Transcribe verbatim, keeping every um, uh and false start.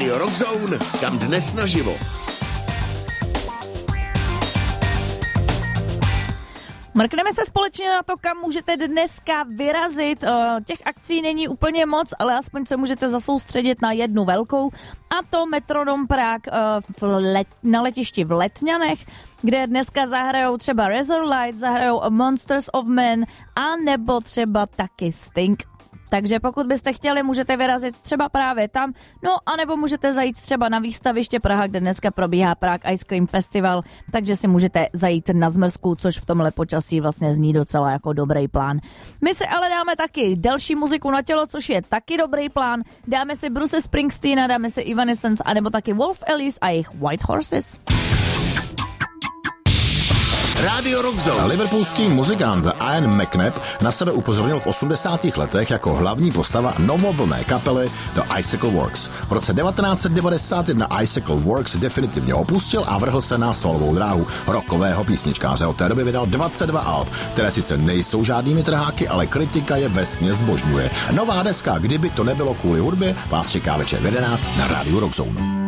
Rádio Rockzone, kam dnes naživo. Mrkneme se společně na to, kam můžete dneska vyrazit. Těch akcí není úplně moc, ale aspoň se můžete zasoustředit na jednu velkou, a to Metronom Prague v let, na letišti v Letňanech, kde dneska zahrajou třeba Razorlight, zahrajou Monsters of Men a nebo třeba taky Sting. Takže pokud byste chtěli, můžete vyrazit třeba právě tam, no a nebo můžete zajít třeba na výstaviště Praha, kde dneska probíhá Prague Ice Cream Festival, takže si můžete zajít na zmrzku, což v tomhle počasí vlastně zní docela jako dobrý plán. My si ale dáme taky další muziku na tělo, což je taky dobrý plán. Dáme si Bruce Springsteena, dáme si Evanescence a nebo taky Wolf Alice a jejich White Horses. Rádio Rockzone. Liverpoolský muzikant Ian McNabb na sebe upozornil v osmdesátých letech jako hlavní postava novovlné kapely The Icicle Works. V roce devatenáct set devadesát jedna Icicle Works definitivně opustil a vrhl se na solovou dráhu rockového písničkáře. Od té doby vydal dvacet dva alb, které sice nejsou žádnými trháky, ale kritika je vesměs zbožňuje. Nová deska Kdyby to nebylo kvůli hudbě vás čeká večer v jedenáct na Rádiu Rockzone.